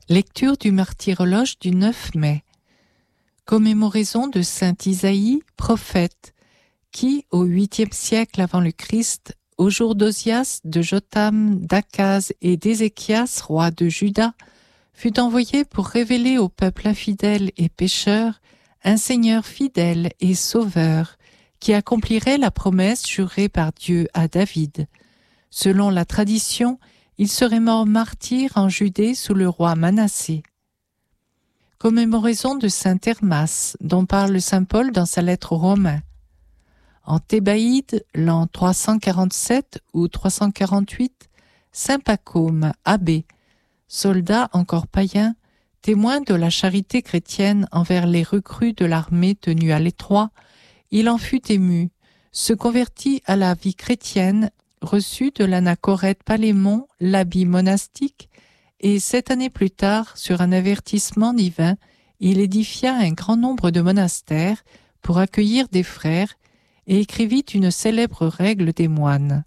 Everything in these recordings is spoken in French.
Lecture du martyrologe du 9 mai. Commémoraison de saint Isaïe, prophète, qui, au 8e siècle avant le Christ, au jour d'Osias, de Jotham, d'Akaz et d'Ézéchias, roi de Juda, fut envoyé pour révéler au peuple infidèle et pécheur un Seigneur fidèle et sauveur, qui accomplirait la promesse jurée par Dieu à David. Selon la tradition, il serait mort martyr en Judée sous le roi Manassé. Commémoraison de saint Hermas, dont parle saint Paul dans sa lettre aux Romains. En Thébaïde, l'an 347 ou 348, saint Pacôme, abbé, soldat encore païen, témoin de la charité chrétienne envers les recrues de l'armée tenue à l'étroit, il en fut ému, se convertit à la vie chrétienne, reçut de l'anachorète Palémon l'habit monastique, et 7 années plus tard, sur un avertissement divin, il édifia un grand nombre de monastères pour accueillir des frères et écrivit une célèbre règle des moines.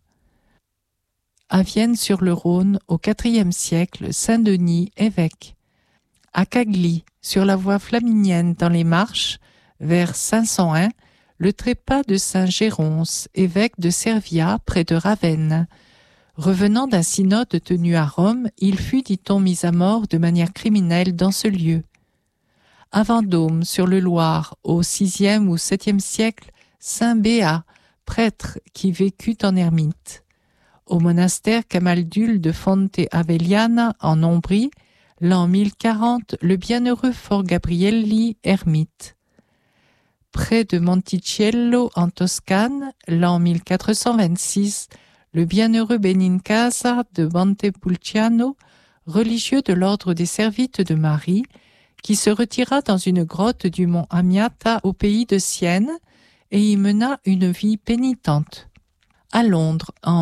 À Vienne-sur-le-Rhône, au IVe siècle, saint Denis, évêque. À Cagli, sur la voie flaminienne dans les Marches, vers 501, le trépas de saint Géronce, évêque de Servia, près de Ravenne. Revenant d'un synode tenu à Rome, il fut, dit-on, mis à mort de manière criminelle dans ce lieu. À Vendôme, sur le Loir, au VIe ou VIIe siècle, saint Béat, prêtre qui vécut en ermite. Au monastère Camaldule de Fonte Avellana, en Ombrie, l'an 1040, le bienheureux Fort Gabrielli, ermite. Près de Monticello, en Toscane, l'an 1426, le bienheureux Benincasa de Montepulciano, religieux de l'ordre des Servites de Marie, qui se retira dans une grotte du mont Amiata au pays de Sienne et y mena une vie pénitente. À Londres, en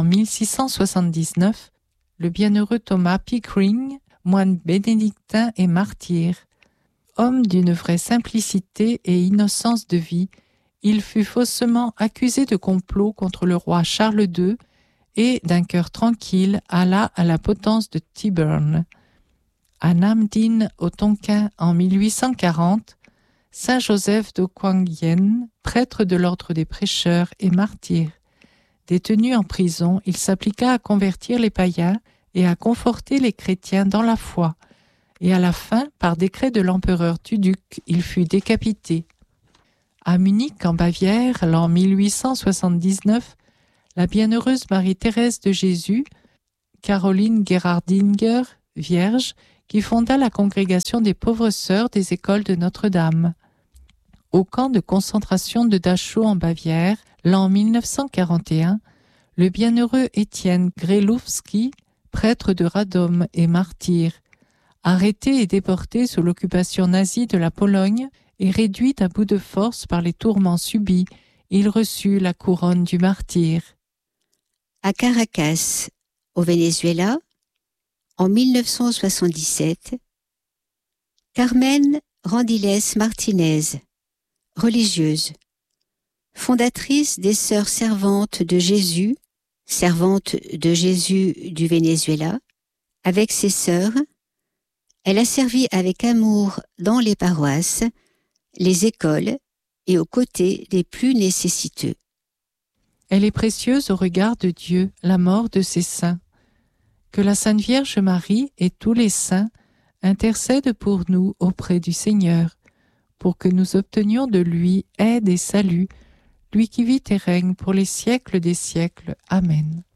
1679, le bienheureux Thomas Pickering, moine bénédictin et martyr. Homme d'une vraie simplicité et innocence de vie, il fut faussement accusé de complot contre le roi Charles II et, d'un cœur tranquille, alla à la potence de Tyburn. À Namdin, au Tonkin, en 1840, saint Joseph de Quang-Yen, prêtre de l'ordre des prêcheurs et martyr. Détenu en prison, il s'appliqua à convertir les païens et à conforter les chrétiens dans la foi. Et à la fin, par décret de l'empereur Tuduc, il fut décapité. À Munich, en Bavière, l'an 1879, la bienheureuse Marie-Thérèse de Jésus, Caroline Gerhardinger, vierge, qui fonda la congrégation des pauvres sœurs des écoles de Notre-Dame. Au camp de concentration de Dachau en Bavière, l'an 1941, le bienheureux Étienne Grélowski, prêtre de Radom et martyr, arrêté et déporté sous l'occupation nazie de la Pologne et réduit à bout de force par les tourments subis, il reçut la couronne du martyr. À Caracas, au Venezuela, en 1977, Carmen Randiles Martinez, religieuse, fondatrice des Sœurs servantes de Jésus du Venezuela, avec ses sœurs, elle a servi avec amour dans les paroisses, les écoles et aux côtés des plus nécessiteux. Elle est précieuse au regard de Dieu, la mort de ses saints. Que la Sainte Vierge Marie et tous les saints intercèdent pour nous auprès du Seigneur, pour que nous obtenions de lui aide et salut, lui qui vit et règne pour les siècles des siècles. Amen.